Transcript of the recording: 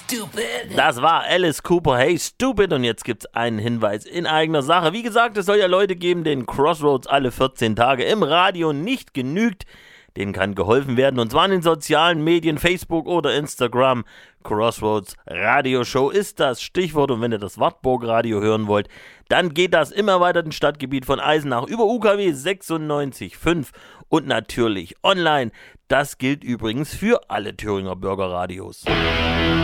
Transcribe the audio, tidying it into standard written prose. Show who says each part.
Speaker 1: stupid.
Speaker 2: Das war Alice Cooper, Hey Stupid, und jetzt gibt's einen Hinweis in eigener Sache. Wie gesagt, es soll ja Leute geben, denen Crossroads alle 14 Tage im Radio nicht genügt. Denen kann geholfen werden, und zwar in den sozialen Medien, Facebook oder Instagram. Crossroads Radioshow ist das Stichwort, und wenn ihr das Wartburg Radio hören wollt, dann geht das im erweiterten Stadtgebiet von Eisenach über UKW 96.5 und natürlich online. Das gilt übrigens für alle Thüringer Bürgerradios.